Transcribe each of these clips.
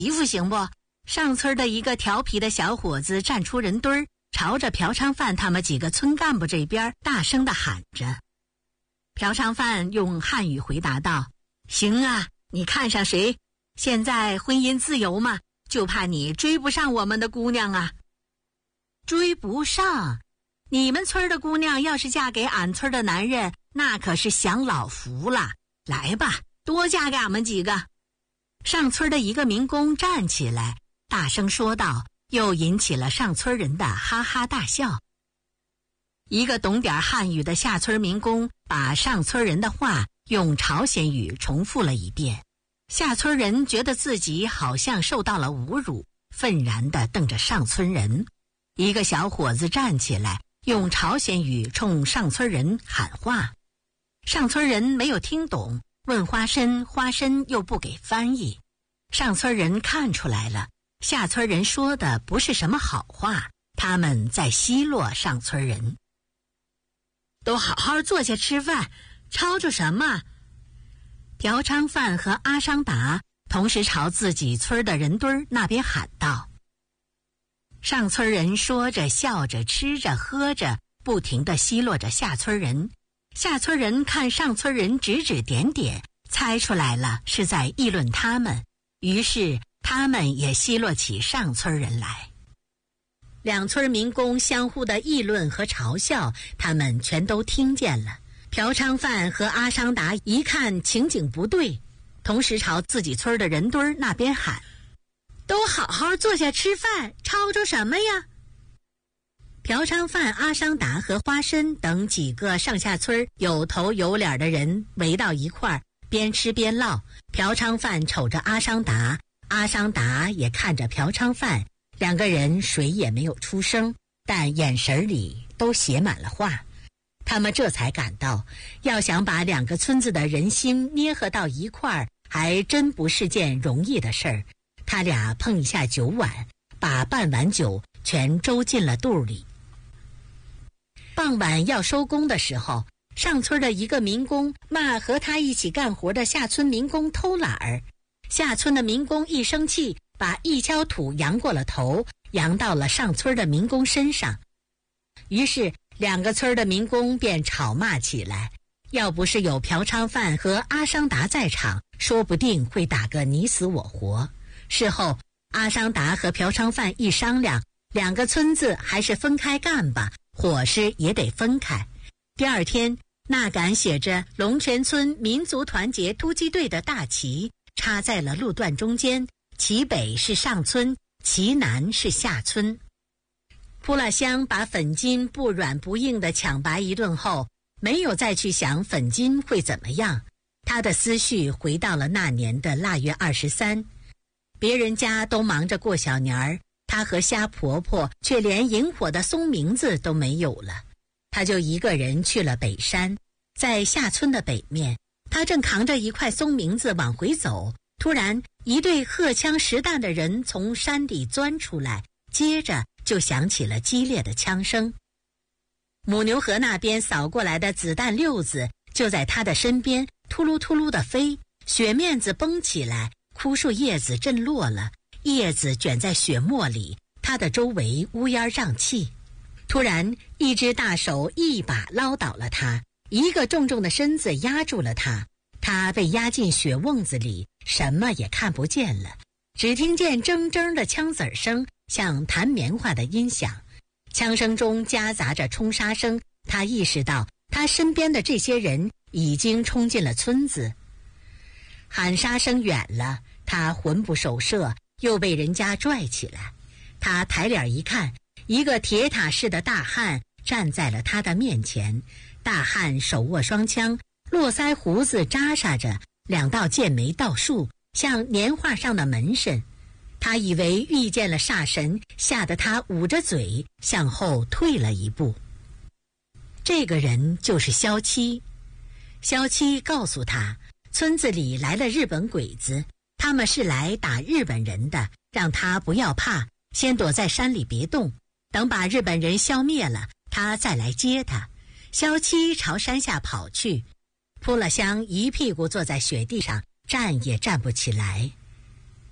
衣服行不？上村的一个调皮的小伙子站出人堆儿，朝着朴昌范他们几个村干部这边大声地喊着。朴昌范用汉语回答道：行啊，你看上谁？现在婚姻自由嘛，就怕你追不上我们的姑娘啊。追不上？你们村的姑娘要是嫁给俺村的男人，那可是享老福了。来吧，多嫁给俺们几个。上村的一个民工站起来大声说道，又引起了上村人的哈哈大笑。一个懂点汉语的下村民工把上村人的话用朝鲜语重复了一遍。下村人觉得自己好像受到了侮辱，愤然地瞪着上村人。一个小伙子站起来用朝鲜语冲上村人喊话。上村人没有听懂，问花生，花生又不给翻译。上村人看出来了，下村人说的不是什么好话，他们在奚落上村人。都好好坐下吃饭，吵吵什么？朴昌范和阿商达同时朝自己村的人堆那边喊道。上村人说着笑着吃着喝着，不停地奚落着下村人。下村人看上村人指指点点，猜出来了是在议论他们，于是他们也奚落起上村人来。两村民工相互的议论和嘲笑，他们全都听见了。朴昌范和阿商达一看情景不对，同时朝自己村的人堆那边喊：都好好坐下吃饭，吵吵什么呀？朴昌范、阿商达和花生等几个上下村有头有脸的人围到一块儿，边吃边唠。朴昌范瞅着阿商达，阿商达也看着朴昌范，两个人谁也没有出声，但眼神里都写满了话。他们这才感到，要想把两个村子的人心捏合到一块儿，还真不是件容易的事儿。他俩碰一下酒碗，把半碗酒全周进了肚里。傍晚要收工的时候，上村的一个民工骂和他一起干活的下村民工偷懒儿。下村的民工一生气，把一锹土扬过了头，扬到了上村的民工身上。于是两个村的民工便吵骂起来，要不是有朴昌范和阿商达在场，说不定会打个你死我活。事后阿商达和朴昌范一商量，两个村子还是分开干吧，伙食也得分开。第二天，那杆写着龙泉村民族团结突击队的大旗插在了路段中间，其北是上村，其南是下村。扑了香把粉金不软不硬地抢拔一顿后，没有再去想粉金会怎么样，他的思绪回到了那年的腊月23。别人家都忙着过小年儿，他和虾婆婆却连引火的松明子都没有了。他就一个人去了北山，在下村的北面，他正扛着一块松明子往回走，突然一队荷枪实弹的人从山里钻出来，接着就响起了激烈的枪声。母牛河那边扫过来的子弹溜子就在他的身边秃噜秃噜地飞，雪面子崩起来，枯树叶子震落了，叶子卷在雪沫里，他的周围乌烟瘴气。突然一只大手一把捞倒了他，一个重重的身子压住了他，他被压进雪瓮子里，什么也看不见了，只听见铮铮的枪子声，像弹棉花的音响，枪声中夹杂着冲杀声。他意识到他身边的这些人已经冲进了村子。喊杀声远了，他魂不守舍，又被人家拽起来。他抬脸一看，一个铁塔似的大汉站在了他的面前。大汉手握双枪，络腮胡子扎杀着，两道剑眉倒竖，像年画上的门神。他以为遇见了煞神，吓得他捂着嘴向后退了一步。这个人就是萧七。萧七告诉他，村子里来了日本鬼子，他们是来打日本人的，让他不要怕，先躲在山里别动，等把日本人消灭了，他再来接他。萧七朝山下跑去，扑了香一屁股坐在雪地上，站也站不起来。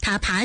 他爬